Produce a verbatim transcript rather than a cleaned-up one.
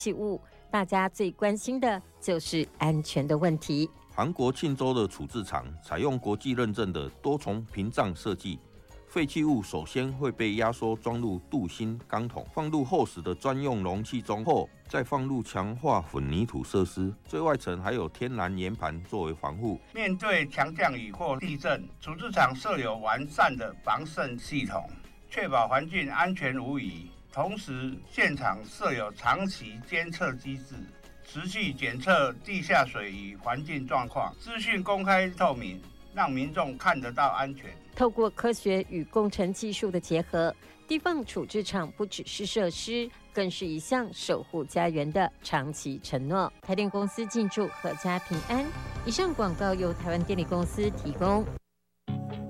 器物，大家最关心的就是安全的问题。 韩国庆州的处置场采用国际认证的多重屏障设计，废弃物首先会被压缩装入镀锌钢桶，放入厚实的专用容器中后，再放入强化混凝土设施，最外层还有天然岩盘作为防护。 面对强降雨或地震，处置场设有完善的防渗系统，确保环境安全无虞。同时，现场设有长期监测机制，持续检测地下水与环境状况，资讯公开透明，让民众看得到安全。 透过科学与工程技术的结合，地方处置场不只是设施，更是一项守护家园的长期承诺。台电公司进驻阖家平安。以上广告由台湾电力公司提供。